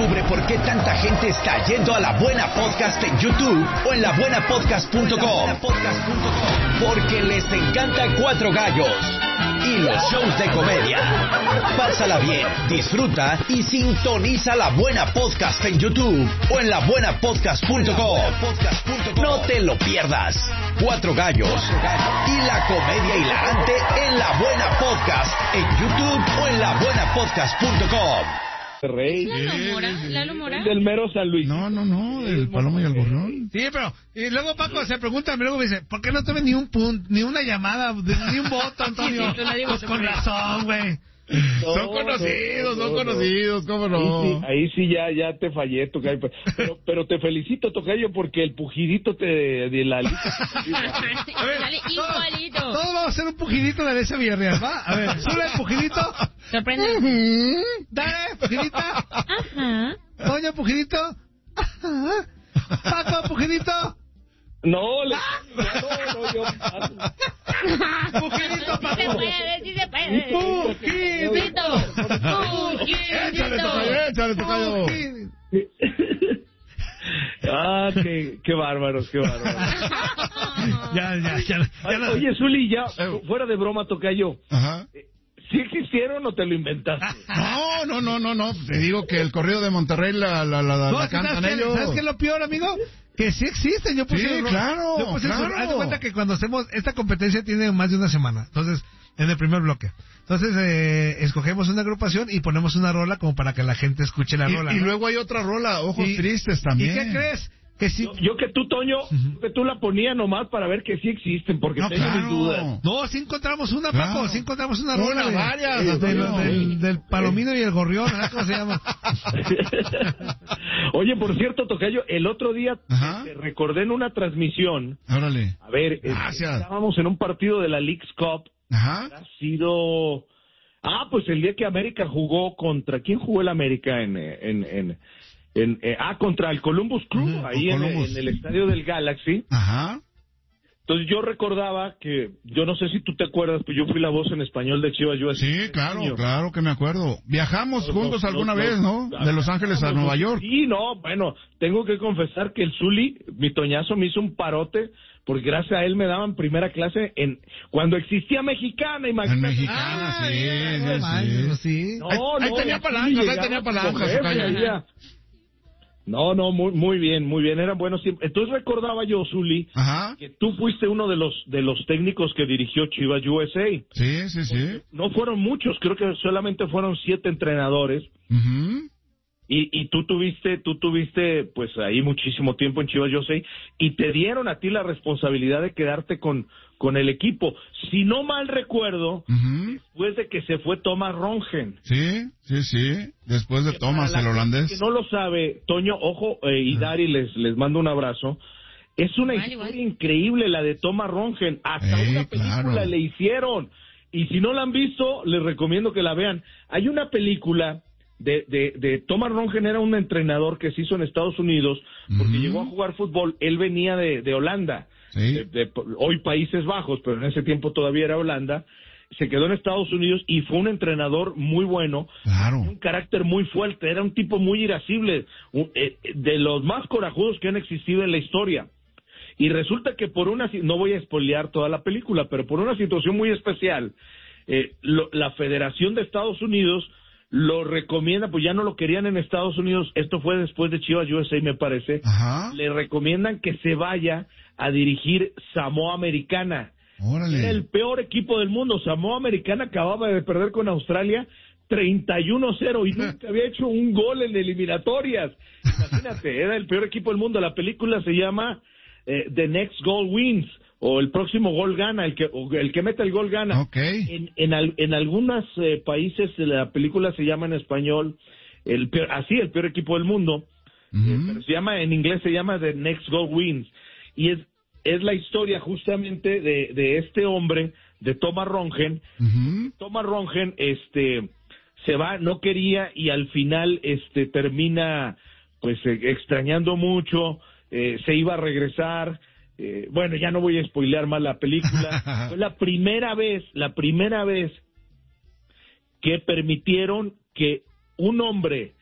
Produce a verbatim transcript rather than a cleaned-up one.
Descubre por qué tanta gente está yendo a La Buena Podcast en YouTube o en la buena podcast punto com. Porque les encanta Cuatro Gallos y los shows de comedia. Pásala bien, disfruta y sintoniza La Buena Podcast en YouTube o en la buena podcast punto com. No te lo pierdas. Cuatro Gallos y la comedia hilarante en La Buena Podcast en YouTube o en la buena podcast punto com. Rey. ¿Lalo Mora? ¿Lalo Mora? Del mero San Luis. No, no, no, del Paloma y el Gorrión. Sí, pero, y luego Paco se pregunta, luego me dice, ¿por qué no tuve ni un punto, ni una llamada, ni un voto, Antonio? Sí, sí, te digo, pues con razón, güey. No, son conocidos, no, son no, conocidos, ¿cómo no? Ahí sí, ahí sí ya, ya te fallé, Tocayo. Pero, pero te felicito, Tocayo, porque el pujidito te de la lista. Dale, igualito. Todos vamos a hacer un pujidito de ese Villarreal, ¿va? A ver, sube el pujidito. Sorprende. Dale, pujidita. Ajá. Doña, pujidito. Ajá. Paco, pujidito. No, le, no, no, yo paso. Pujidito, Sí se Paco. puede, sí se puede. Pujidito. Échale, Tocayo, échale, Tocayo. Ah, qué, qué bárbaros, qué bárbaros. Ya, ya, ya. ya no- Oye, Zuli, ya, fuera de broma, Tocayo, Ajá. ¿sí existieron o te lo inventaste? No, no, no, no, no. Te digo que el corrido de Monterrey la, la, la, la, No, la cantan ¿sabes qué, ellos. ¿Sabes qué es lo peor, amigo? Que sí existen. Yo puse Sí, el- claro, Yo puse el- claro. haz de cuenta que cuando hacemos esta competencia tiene más de una semana. Entonces, en el primer bloque. Entonces, eh, escogemos una agrupación y ponemos una rola como para que la gente escuche la Y, rola. y ¿no? luego hay otra rola, Ojos Y- Tristes también. ¿Y qué crees? Que sí. Yo, yo que tú, Toño, que tú la ponías nomás para ver que sí existen, porque No, tengo mis claro. dudas. No, sí encontramos una, Claro. Paco. Sí encontramos una Una, rola. de- varias, de- Antonio. del, del, del Palomino y el Gorrión, ¿sabes cómo se llama? Oye, por cierto, Tocayo, el otro día Ajá. te recordé en una transmisión, Órale. a ver, eh, Gracias. estábamos en un partido de la Leagues Cup, Ajá. ha sido... Ah, pues el día que América jugó contra... ¿Quién jugó el América en... eh, en, en, en eh, ah, contra el Columbus Crew, Ujú, ahí en, Columbus. en el estadio del Galaxy. Ajá. Entonces yo recordaba que, yo no sé si tú te acuerdas, pues yo fui la voz en español de Chivas U S A. Sí, claro, Años. claro que me acuerdo. Viajamos Nos- juntos nos- alguna nos- vez, ¿no? nos- De Los Ángeles a nos- Nueva York. Sí, no, bueno, tengo que confesar que el Zuli, mi Toñazo, me hizo un parote, porque gracias a él me daban primera clase en cuando existía Mexicana, En imagínate. Mexicana, Ah, sí, no sí, manches, sí. sí. No, Ahí- ahí no, tenía el palancas, Zuli ahí llegaba tenía como palancas, jefe Tocayo. allá. No, no, muy, muy bien, muy bien, eran buenos tiempos. Entonces recordaba yo, Zuli, Ajá. que tú fuiste uno de los de los técnicos que dirigió Chivas U S A. Sí, sí, sí. No fueron muchos, creo que solamente fueron siete entrenadores. Ujú. Y, y tú tuviste, tú tuviste, pues ahí muchísimo tiempo en Chivas U S A y te dieron a ti la responsabilidad de quedarte con, con el equipo. Si no mal recuerdo, Ujú. después de que se fue Thomas Rongen. Sí, sí, sí. Después de Que Thomas, para el la gente holandés. Que no lo sabe, Toño, ojo, eh, y Dari, les, les mando un abrazo. Es una Igual, historia igual. increíble la de Thomas Rongen. Hasta Eh, una película claro. le hicieron. Y si no la han visto, les recomiendo que la vean. Hay una película de, de, de Thomas Rongen, era un entrenador que se hizo en Estados Unidos porque Ujú. llegó a jugar fútbol. Él venía de, de Holanda, Sí. de- de- hoy Países Bajos, pero en ese tiempo todavía era Holanda. Se quedó en Estados Unidos y fue un entrenador muy bueno. Claro. Un carácter muy fuerte, era un tipo muy irascible, un- eh, de los más corajudos que han existido en la historia. Y resulta que por una, si- no voy a espolear toda la película, pero por una situación muy especial, eh, lo- la Federación de Estados Unidos lo recomienda, pues ya no lo querían en Estados Unidos, esto fue después de Chivas U S A, me parece, Ajá. le recomiendan que se vaya a dirigir Samoa Americana. Era Órale. el peor equipo del mundo. Samoa Americana acababa de perder con Australia treinta y uno cero y nunca había hecho un gol en eliminatorias. Imagínate, era el peor equipo del mundo. La película se llama eh, The Next Goal Wins, o el próximo gol gana, el que o el que mete el gol gana. Ok. En, en, al- en algunos eh, países la película se llama en español, el peor, así, el peor equipo del mundo. Eh, Ujú. pero se llama, en inglés se llama The Next Goal Wins. Y es, es la historia justamente de, de este hombre, de Thomas Rongen. Ujú. Thomas Rongen, este, se va, no quería, y al final, este, termina, pues, eh, extrañando mucho, eh, se iba a regresar. Eh, bueno, ya no voy a spoilear más la película. Fue la primera vez, la primera vez que permitieron que un hombre